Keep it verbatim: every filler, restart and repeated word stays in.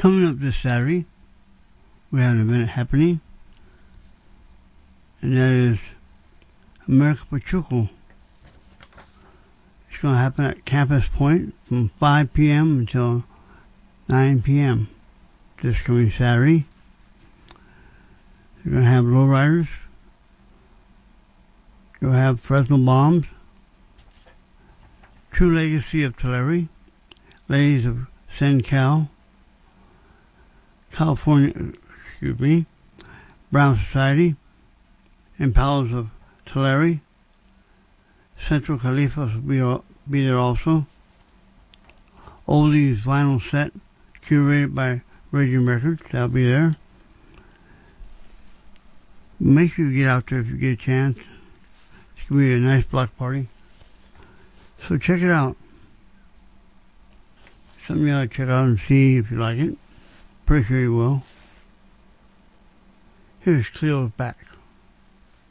Coming up this Saturday, we have an event happening, and that is America Pachuco. It's going to happen at Campus Point from five p.m. until nine p.m. this coming Saturday. They're going to have lowriders. You'll have Fresno Bombs, True Legacy of Tulare, Ladies of San Cal, California, excuse me, Brown Society, Impalas of Tulare, Central Califas will be, be there also. Oldies vinyl set, curated by Raging Records, that'll be there. Make sure you get out there if you get a chance. It's going to be a nice block party. So check it out. Something you ought to check out and see if you like it. Pretty sure you will. Here's Cleo's Back.